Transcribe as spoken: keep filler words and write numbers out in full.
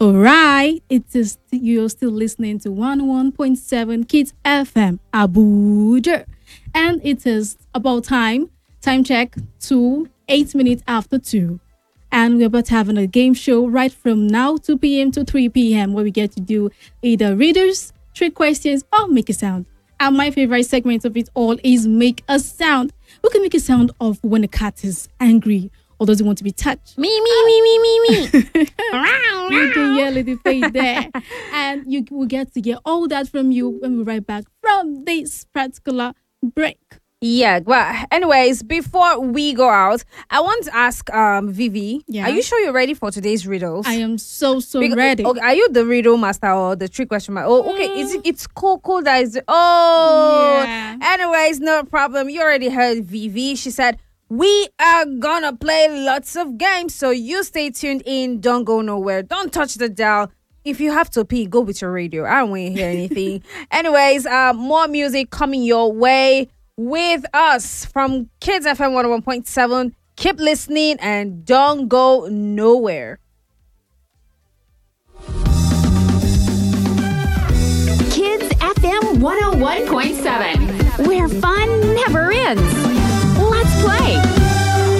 All right, it is you're still listening to one oh one point seven Kids F M Abuja, and it is about time. Time check to eight minutes after two, and we're about to having a game show right from now two p.m. to three p.m. where we get to do either readers, trick questions, or make a sound. And my favorite segment of it all is make a sound. We can make a sound of when a cat is angry or does it want to be touched. Me, me, me, me, me, me. You can yell at the face there. And you will get to hear all that from you when we right back from this particular break. Yeah, well, anyways, before we go out, I want to ask um Vivi, Yeah. are you sure you're ready for today's riddles? I am so, so Because- ready. Okay, are you the riddle master or the trick question master? Oh, okay. Is it, it's Coco that is. Oh, Yeah. anyways, no problem. You already heard Vivi. She said we are gonna play lots of games, so you stay tuned in. Don't go nowhere. Don't touch the dial. If you have to pee, go with your radio. I don't want to hear anything. Anyways, uh, more music coming your way with us from Kids F M one oh one point seven. Keep listening and don't go nowhere. Kids F M one oh one point seven, where fun never ends.